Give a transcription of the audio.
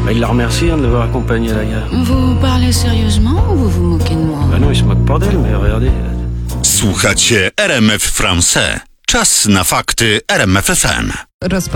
Il la remercie de l'avoir accompagné à la gare. Vous parlez sérieusement ou vous vous moquez de moi? Bah non, il se moque pas d'elle, mais regardez. Słuchacie RMF Français. Czas na fakty RMF FM.